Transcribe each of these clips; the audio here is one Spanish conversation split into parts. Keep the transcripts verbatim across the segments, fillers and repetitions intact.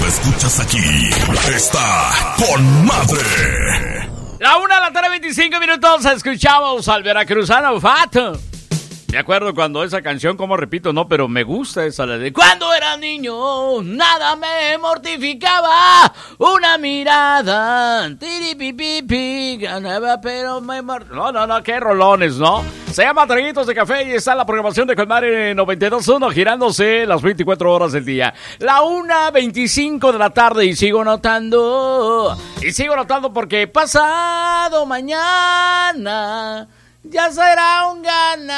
lo escuchas aquí. Está con madre. La una de la tarde, veinticinco minutos, escuchamos al veracruzano Fato. Me acuerdo cuando esa canción, como repito, no, pero me gusta esa, la de cuando era niño, nada me mortificaba, una mirada, tiripipipi, ganaba, pero me mort... No, no, no, qué rolones, ¿no? Se llama Traguitos de Café y está en la programación de Colmare noventa y dos punto uno, girándose las veinticuatro horas del día. La una veinticinco de la tarde y sigo notando, y sigo notando porque pasado mañana... ya será un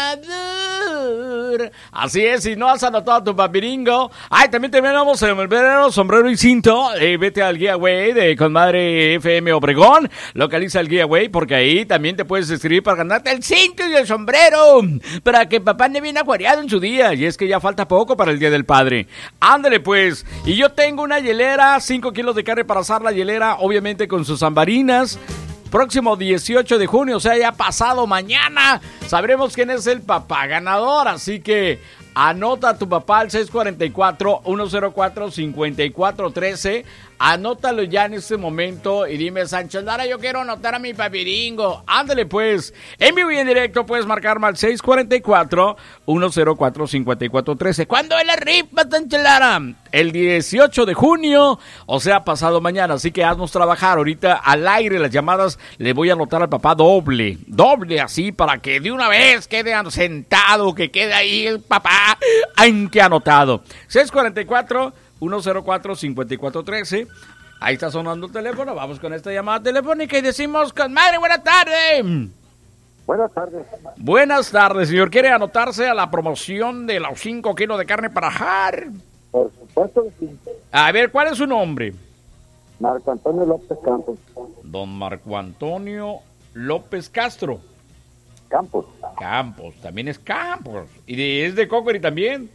ganador. Así es, si no has anotado a tu papiringo. Ay, también tenemos el verano, sombrero y cinto. Eh, vete al giveaway de Conmadre F M Obregón. Localiza el giveaway porque ahí también te puedes escribir para ganarte el cinto y el sombrero. Para que papá ande bien acuariado en su día. Y es que ya falta poco para el Día del Padre. Ándale pues. Y yo tengo una hielera, cinco kilos de carne para asar la hielera, obviamente con sus ambarinas. Próximo dieciocho de junio, o sea, ya pasado mañana, sabremos quién es el papá ganador. Así que anota a tu papá al seis cuatro cuatro, uno cero cuatro, cinco cuatro uno tres. Anótalo ya en este momento y dime, Sánchez Lara, yo quiero anotar a mi papiringo. Ándale pues, en vivo y en directo puedes marcarme al seis cuatro cuatro, uno cero cuatro, cinco cuatro uno tres. ¿Cuándo es la rifa, Sánchez Lara? El dieciocho de junio, o sea, pasado mañana. Así que haznos trabajar ahorita al aire las llamadas. Le voy a anotar al papá doble, doble así para que de una vez quede sentado, que quede ahí el papá en que anotado. seis cuatro cuatro, uno cero cuatro, cinco cuatro uno tres. Ahí está sonando el teléfono. Vamos con esta llamada telefónica y decimos, Conmadre, buenas tardes. Buenas tardes. Buenas tardes, señor. ¿Quiere anotarse a la promoción de los cinco kilos de carne para ajar? Por supuesto que sí. A ver, ¿cuál es su nombre? Marco Antonio López Campos. Don Marco Antonio López Castro. Campos. Campos, también es Campos. ¿Y de, es de Cocorí también?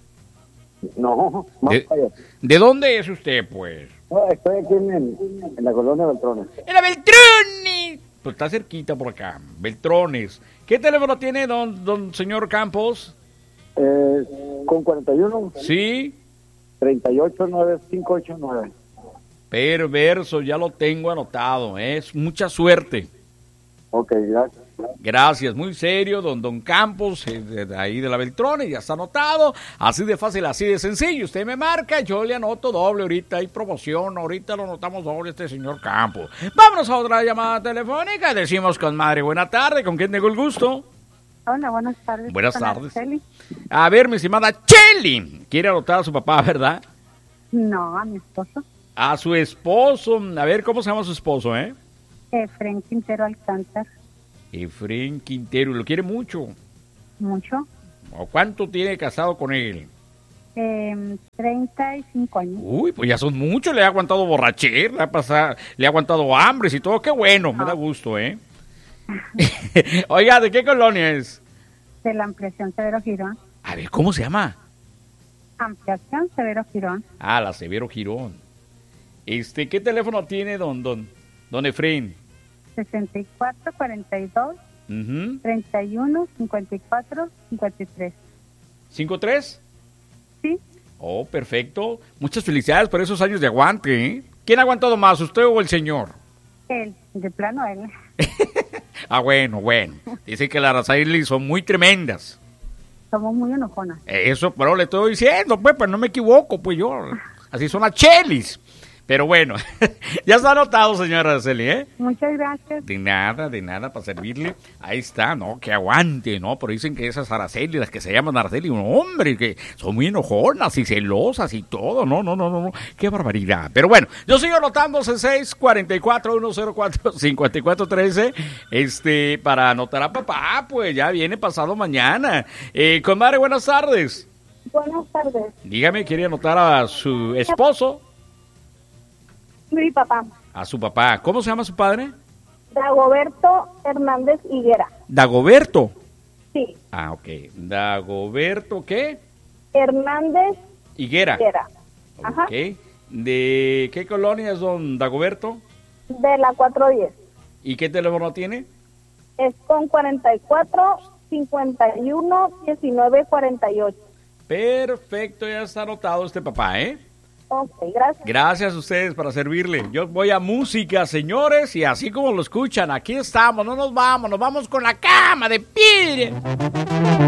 No, más ¿De, para allá. ¿De dónde es usted, pues? No, estoy aquí en, en la colonia Beltrones. ¡En la Beltrones! Pues está cerquita por acá, Beltrones. ¿Qué teléfono tiene, don, don señor Campos? Eh, con cuarenta y uno. Sí. treinta y ocho, nueve cinco ocho nueve. Perverso, ya lo tengo anotado. ¿eh? Es mucha suerte. Ok, gracias. Gracias, muy serio, don Don Campos, eh, de ahí de la Beltrones, ya está anotado, así de fácil, así de sencillo, usted me marca, yo le anoto doble, ahorita hay promoción, ahorita lo anotamos doble este señor Campos. Vámonos a otra llamada telefónica, decimos, Conmadre, buena tarde, ¿con quién tengo el gusto? Hola, buenas tardes. Buenas Con tardes. Araceli. A ver, mi estimada Cheli, quiere anotar a su papá, ¿verdad? No, a mi esposo. A su esposo, a ver, ¿cómo se llama su esposo, eh? Efren Quintero Alcántar. Efren Quintero, ¿lo quiere mucho? Mucho. ¿O cuánto tiene casado con él? Eh, treinta y cinco años. Uy, pues ya son muchos, le ha aguantado borracher, le ha, pasado, le ha aguantado hambres y todo, qué bueno, me da gusto, ¿eh? Oiga, ¿de qué colonia es? De la ampliación Severo Girón. A ver, ¿cómo se llama? Ampliación Severo Girón. Ah, la Severo Girón. Este, ¿qué teléfono tiene don, don, don Efren? sesenta y cuatro, cuarenta y dos, Uh-huh. treinta y uno, cincuenta y cuatro, cincuenta y tres. ¿cinco tres? Sí. Oh, perfecto. Muchas felicidades por esos años de aguante, ¿eh? ¿Quién ha aguantado más, usted o el señor? Él, de plano él. Ah, bueno, bueno. Dice que las Araceli son muy tremendas. Somos muy enojonas. Eso, pero le estoy diciendo, pues, pues no me equivoco, pues yo. Así son las chelis. Pero bueno, ya está anotado, señora Araceli, ¿eh? Muchas gracias. De nada, de nada, para servirle. Ahí está, ¿no? Que aguante, ¿no? Pero dicen que esas Araceli, las que se llaman Araceli, un hombre, que son muy enojonas y celosas y todo. No, no, no, no, no. Qué barbaridad. Pero bueno, yo sigo anotando seis cuatro cuatro, uno cero cuatro, cinco cuatro uno tres. Este, para anotar a papá, pues ya viene pasado mañana. Eh, Conmadre, buenas tardes. Buenas tardes. Dígame, ¿quiere anotar a su esposo? Mi papá. A su papá. ¿Cómo se llama su padre? Dagoberto Hernández Higuera. Dagoberto. Sí. Ah, ok. Dagoberto, ¿qué? Hernández Higuera. Higuera. Ajá. Ok. ¿De qué colonia es don Dagoberto? De la cuatro diez. ¿Y qué teléfono tiene? Es con cuarenta y cuatro, cincuenta y uno, diecinueve, cuarenta y ocho. Perfecto, ya está anotado este papá, ¿eh? Ok, gracias. Gracias a ustedes para servirle. Yo voy a música, señores, y así como lo escuchan, aquí estamos, no nos vamos, nos vamos con la cama de piedra.